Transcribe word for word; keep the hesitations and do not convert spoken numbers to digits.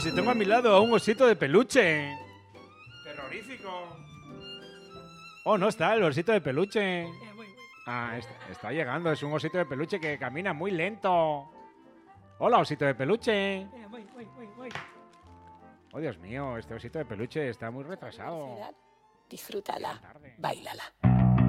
y tengo a mi lado a un osito de peluche. Terrorífico. Oh, no está el osito de peluche. Ah, está, está llegando. Es un osito de peluche que camina muy lento. Hola, osito de peluche. Oh, Dios mío, este osito de peluche está muy retrasado. Disfrútala, Tarde. báilala.